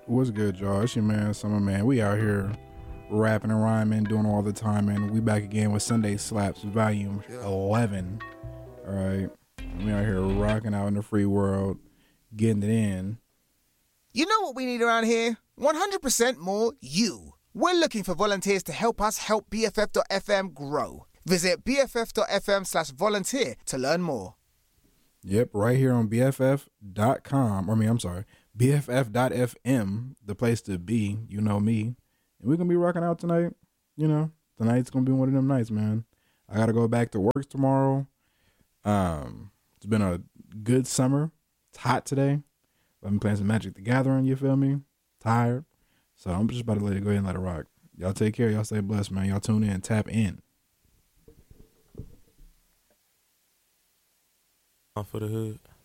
What's good, y'all? It's your man, Summer Man. We out here rapping and rhyming, doing all the time, and we back again with Sunday Slaps, volume 11. All right, we out here rocking out in the free world, getting it in. You know what we need around here? 100% more you. We're looking for volunteers to help us help BFF.FM grow. Visit BFF.FM/volunteer to learn more. Yep, right here on BFF.com. BFF.FM, the place to be. You know me. And we're going to be rocking out tonight. You know, tonight's going to be one of them nights, man. I got to go back to work tomorrow. It's been a good summer. It's hot today. I've been playing some Magic the Gathering, you feel me? Tired. So I'm just about to let it go ahead and let it rock. Y'all take care. Y'all stay blessed, man. Y'all tune in. Tap in. For the hood.